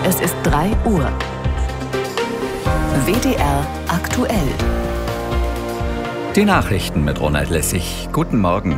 Es ist 3 Uhr. WDR aktuell. Die Nachrichten mit Ronald Lessig. Guten Morgen.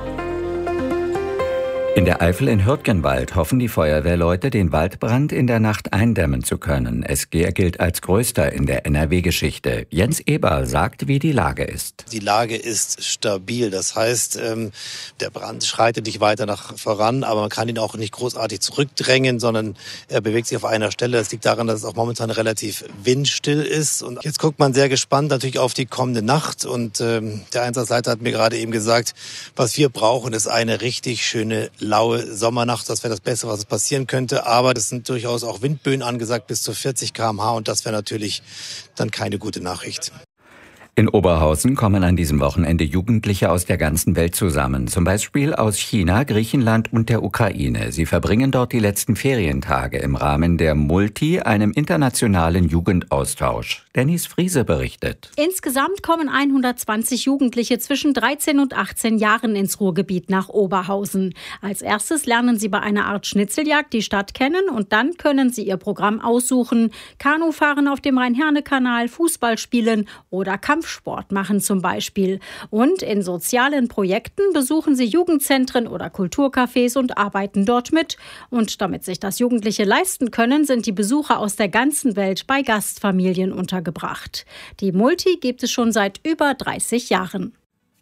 In der Eifel in Hürtgenwald hoffen die Feuerwehrleute, den Waldbrand in der Nacht eindämmen zu können. Es gilt als größter in der NRW-Geschichte. Jens Eberl sagt, wie die Lage ist. Die Lage ist stabil. Das heißt, der Brand schreitet nicht weiter voran, aber man kann ihn auch nicht großartig zurückdrängen, sondern er bewegt sich auf einer Stelle. Das liegt daran, dass es auch momentan relativ windstill ist. Und jetzt guckt man sehr gespannt natürlich auf die kommende Nacht. Und der Einsatzleiter hat mir gerade eben gesagt, was wir brauchen, ist eine richtig schöne laue Sommernacht. Das wäre das Beste, was passieren könnte. Aber es sind durchaus auch Windböen angesagt bis zu 40 km/h. Und das wäre natürlich dann keine gute Nachricht. In Oberhausen kommen an diesem Wochenende Jugendliche aus der ganzen Welt zusammen. Zum Beispiel aus China, Griechenland und der Ukraine. Sie verbringen dort die letzten Ferientage im Rahmen der Multi, einem internationalen Jugendaustausch. Dennis Friese berichtet. Insgesamt kommen 120 Jugendliche zwischen 13 und 18 Jahren ins Ruhrgebiet nach Oberhausen. Als erstes lernen sie bei einer Art Schnitzeljagd die Stadt kennen und dann können sie ihr Programm aussuchen. Kanufahren auf dem Rhein-Herne-Kanal, Fußball spielen oder Kampfsport machen zum Beispiel. Und in sozialen Projekten besuchen sie Jugendzentren oder Kulturcafés und arbeiten dort mit. Und damit sich das Jugendliche leisten können, sind die Besucher aus der ganzen Welt bei Gastfamilien untergebracht. Die Multi gibt es schon seit über 30 Jahren.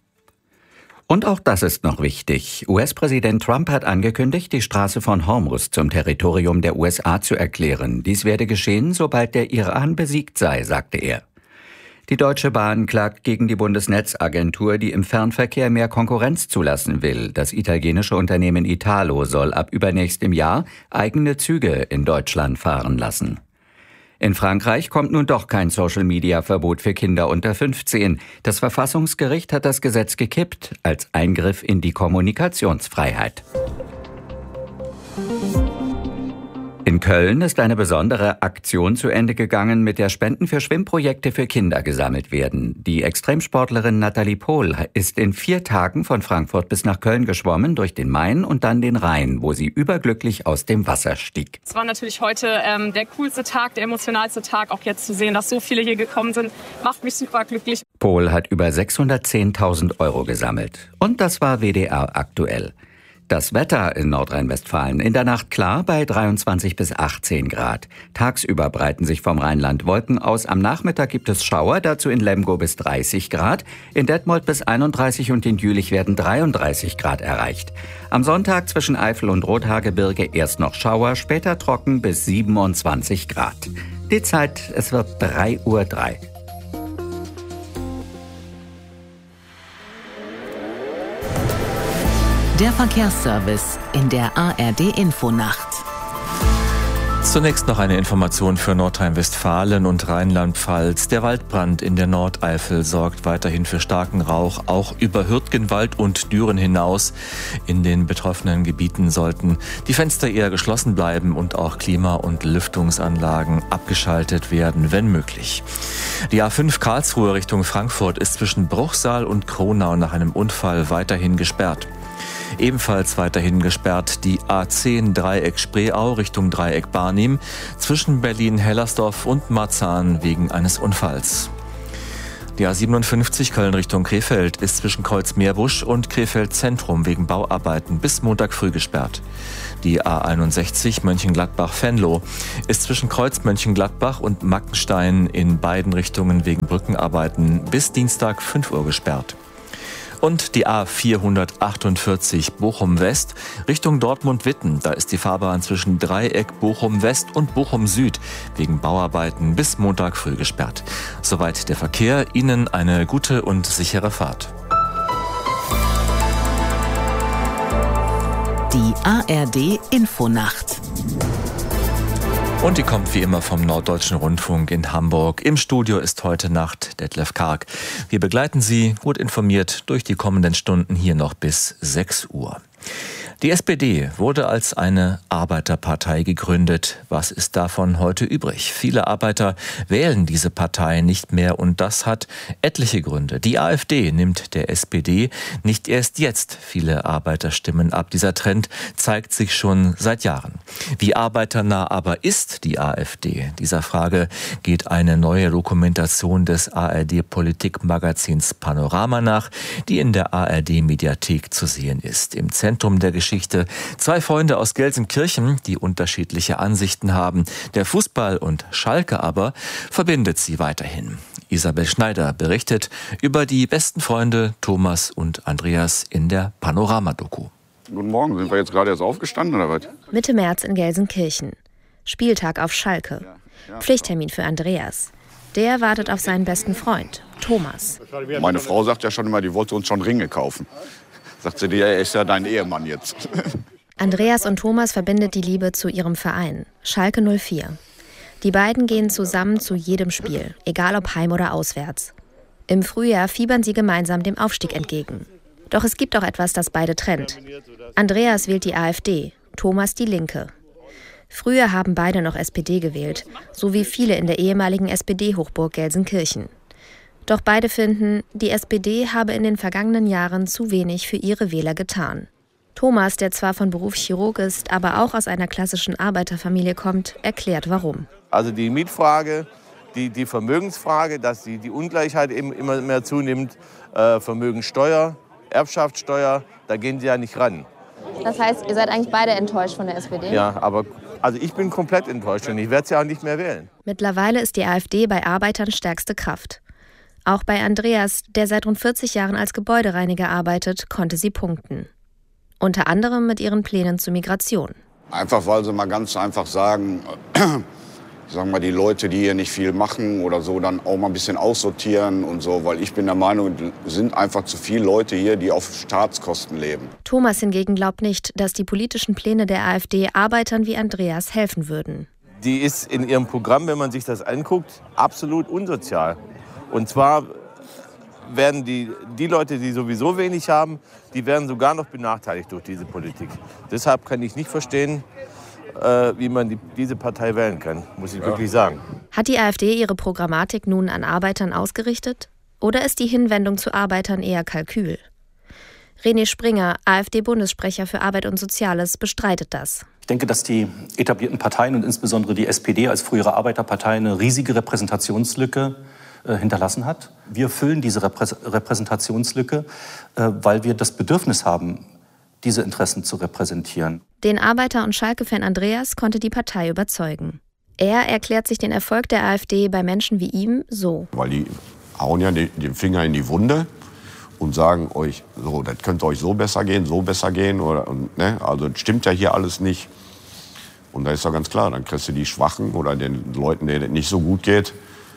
Und auch das ist noch wichtig. US-Präsident Trump hat angekündigt, die Straße von Hormuz zum Territorium der USA zu erklären. Dies werde geschehen, sobald der Iran besiegt sei, sagte er. Die Deutsche Bahn klagt gegen die Bundesnetzagentur, die im Fernverkehr mehr Konkurrenz zulassen will. Das italienische Unternehmen Italo soll ab übernächstem Jahr eigene Züge in Deutschland fahren lassen. In Frankreich kommt nun doch kein Social-Media-Verbot für Kinder unter 15. Das Verfassungsgericht hat das Gesetz gekippt als Eingriff in die Kommunikationsfreiheit. In Köln ist eine besondere Aktion zu Ende gegangen, mit der Spenden für Schwimmprojekte für Kinder gesammelt werden. Die Extremsportlerin Nathalie Pohl ist in 4 Tagen von Frankfurt bis nach Köln geschwommen, durch den Main und dann den Rhein, wo sie überglücklich aus dem Wasser stieg. Es war natürlich heute der coolste Tag, der emotionalste Tag. Auch jetzt zu sehen, dass so viele hier gekommen sind, macht mich super glücklich. Pohl hat über 610.000 € gesammelt. Und das war WDR aktuell. Das Wetter in Nordrhein-Westfalen in der Nacht klar bei 23 bis 18 Grad. Tagsüber breiten sich vom Rheinland Wolken aus. Am Nachmittag gibt es Schauer, dazu in Lemgo bis 30 Grad. In Detmold bis 31 und in Jülich werden 33 Grad erreicht. Am Sonntag zwischen Eifel und Rothaargebirge erst noch Schauer, später trocken bis 27 Grad. Die Zeit, es wird 3:03 Uhr. Der Verkehrsservice in der ARD-Infonacht. Zunächst noch eine Information für Nordrhein-Westfalen und Rheinland-Pfalz. Der Waldbrand in der Nordeifel sorgt weiterhin für starken Rauch, auch über Hürtgenwald und Düren hinaus. In den betroffenen Gebieten sollten die Fenster eher geschlossen bleiben und auch Klima- und Lüftungsanlagen abgeschaltet werden, wenn möglich. Die A5 Karlsruhe Richtung Frankfurt ist zwischen Bruchsal und Kronau nach einem Unfall weiterhin gesperrt. Ebenfalls weiterhin gesperrt die A10 Dreieck Spreeau Richtung Dreieck Barnim zwischen Berlin-Hellersdorf und Marzahn wegen eines Unfalls. Die A57 Köln Richtung Krefeld ist zwischen Kreuz-Meerbusch und Krefeld Zentrum wegen Bauarbeiten bis Montag früh gesperrt. Die A61 Mönchengladbach-Venlo ist zwischen Kreuz Mönchengladbach und Mackenstein in beiden Richtungen wegen Brückenarbeiten bis Dienstag 5 Uhr gesperrt. Und die A448 Bochum-West Richtung Dortmund-Witten. Da ist die Fahrbahn zwischen Dreieck Bochum-West und Bochum-Süd wegen Bauarbeiten bis Montag früh gesperrt. Soweit der Verkehr. Ihnen eine gute und sichere Fahrt. Die ARD-Infonacht. Und die kommt wie immer vom Norddeutschen Rundfunk in Hamburg. Im Studio ist heute Nacht Detlef Karg. Wir begleiten Sie gut informiert durch die kommenden Stunden hier noch bis 6 Uhr. Die SPD wurde als eine Arbeiterpartei gegründet. Was ist davon heute übrig? Viele Arbeiter wählen diese Partei nicht mehr und das hat etliche Gründe. Die AfD nimmt der SPD nicht erst jetzt viele Arbeiterstimmen ab. Dieser Trend zeigt sich schon seit Jahren. Wie arbeiternah aber ist die AfD? Dieser Frage geht eine neue Dokumentation des ARD-Politikmagazins Panorama nach, die in der ARD-Mediathek zu sehen ist. Im Zentrum der Geschichte zwei Freunde aus Gelsenkirchen, die unterschiedliche Ansichten haben. Der Fußball und Schalke aber verbindet sie weiterhin. Isabel Schneider berichtet über die besten Freunde Thomas und Andreas in der Panorama-Doku. Guten Morgen, sind wir jetzt gerade erst aufgestanden oder was? Mitte März in Gelsenkirchen. Spieltag auf Schalke. Pflichttermin für Andreas. Der wartet auf seinen besten Freund, Thomas. Meine Frau sagt ja schon immer, die wollte uns schon Ringe kaufen. Sagt sie, er ist ja dein Ehemann jetzt. Andreas und Thomas verbindet die Liebe zu ihrem Verein, Schalke 04. Die beiden gehen zusammen zu jedem Spiel, egal ob heim oder auswärts. Im Frühjahr fiebern sie gemeinsam dem Aufstieg entgegen. Doch es gibt auch etwas, das beide trennt. Andreas wählt die AfD, Thomas die Linke. Früher haben beide noch SPD gewählt, so wie viele in der ehemaligen SPD-Hochburg Gelsenkirchen. Doch beide finden, die SPD habe in den vergangenen Jahren zu wenig für ihre Wähler getan. Thomas, der zwar von Beruf Chirurg ist, aber auch aus einer klassischen Arbeiterfamilie kommt, erklärt warum. Also die Mietfrage, die Vermögensfrage, dass die Ungleichheit eben immer mehr zunimmt, Vermögensteuer, Erbschaftssteuer, da gehen sie ja nicht ran. Das heißt, ihr seid eigentlich beide enttäuscht von der SPD? Ja, aber also ich bin komplett enttäuscht und ich werde sie auch nicht mehr wählen. Mittlerweile ist die AfD bei Arbeitern stärkste Kraft. Auch bei Andreas, der seit rund 40 Jahren als Gebäudereiniger arbeitet, konnte sie punkten. Unter anderem mit ihren Plänen zur Migration. Einfach, weil sie mal ganz einfach sagen, sagen wir, die Leute, die hier nicht viel machen oder so, dann auch mal ein bisschen aussortieren und so. Weil ich bin der Meinung, es sind einfach zu viele Leute hier, die auf Staatskosten leben. Thomas hingegen glaubt nicht, dass die politischen Pläne der AfD Arbeitern wie Andreas helfen würden. Die ist in ihrem Programm, wenn man sich das anguckt, absolut unsozial. Und zwar werden die Leute, die sowieso wenig haben, die werden sogar noch benachteiligt durch diese Politik. Deshalb kann ich nicht verstehen, wie man diese Partei wählen kann, muss ich wirklich sagen. Hat die AfD ihre Programmatik nun an Arbeitern ausgerichtet? Oder ist die Hinwendung zu Arbeitern eher Kalkül? René Springer, AfD-Bundessprecher für Arbeit und Soziales, bestreitet das. Ich denke, dass die etablierten Parteien und insbesondere die SPD als frühere Arbeiterpartei eine riesige Repräsentationslücke hinterlassen hat. Wir füllen diese Repräsentationslücke, weil wir das Bedürfnis haben, diese Interessen zu repräsentieren. Den Arbeiter- und Schalke-Fan Andreas konnte die Partei überzeugen. Er erklärt sich den Erfolg der AfD bei Menschen wie ihm so. Weil die hauen ja den Finger in die Wunde und sagen euch, so, das könnte euch so besser gehen. Oder, ne? Also das stimmt ja hier alles nicht. Und da ist doch ganz klar, dann kriegst du die Schwachen oder den Leuten, denen es nicht so gut geht,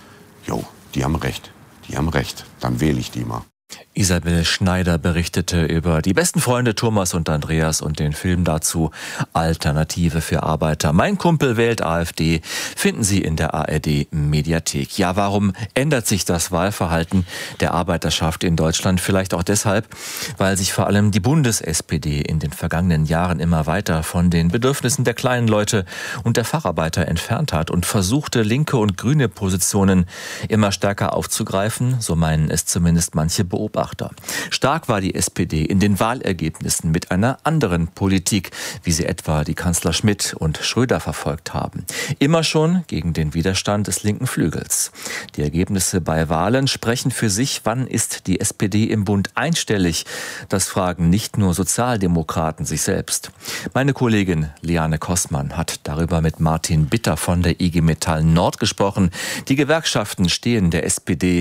die haben recht, dann wähle ich die mal. Isabel Schneider berichtete über die besten Freunde Thomas und Andreas und den Film dazu Alternative für Arbeiter. Mein Kumpel wählt AfD, finden Sie in der ARD-Mediathek. Ja, warum ändert sich das Wahlverhalten der Arbeiterschaft in Deutschland? Vielleicht auch deshalb, weil sich vor allem die Bundes-SPD in den vergangenen Jahren immer weiter von den Bedürfnissen der kleinen Leute und der Facharbeiter entfernt hat und versuchte, linke und grüne Positionen immer stärker aufzugreifen, so meinen es zumindest manche Beobachter. Stark war die SPD in den Wahlergebnissen mit einer anderen Politik, wie sie etwa die Kanzler Schmidt und Schröder verfolgt haben. Immer schon gegen den Widerstand des linken Flügels. Die Ergebnisse bei Wahlen sprechen für sich. Wann ist die SPD im Bund einstellig? Das fragen nicht nur Sozialdemokraten sich selbst. Meine Kollegin Liane Kossmann hat darüber mit Martin Bitter von der IG Metall Nord gesprochen. Die Gewerkschaften stehen der SPD